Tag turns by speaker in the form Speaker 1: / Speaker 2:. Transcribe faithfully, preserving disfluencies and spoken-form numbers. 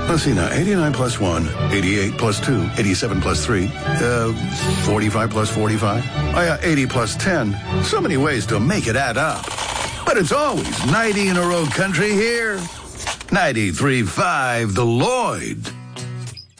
Speaker 1: Let's see now. eighty-nine plus one, eighty-eight plus two, eighty-seven plus three, uh, forty-five plus forty-five. Oh, yeah, eighty plus ten. So many ways to make it add up. But it's always ninety in a row country here. ninety-three point five, The Lloyd.